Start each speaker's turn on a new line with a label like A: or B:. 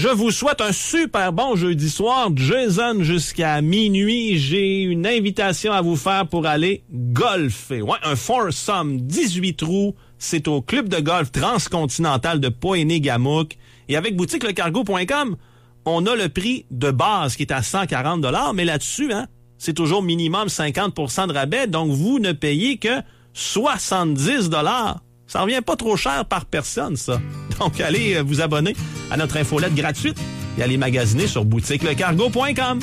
A: Je vous souhaite un super bon jeudi soir. Jason jusqu'à minuit. J'ai une invitation à vous faire pour aller golfer. Ouais, un foursome 18 trous. C'est au club de golf transcontinental de Pohéné-Gamouk. Et avec boutiquelecargo.com, on a le prix de base qui est à 140 $, mais là-dessus, hein, c'est toujours minimum 50% de rabais, donc vous ne payez que 70 $. Ça revient pas trop cher par personne, ça. Donc, allez vous abonner à notre infolette gratuite et allez magasiner sur boutiquelecargo.com.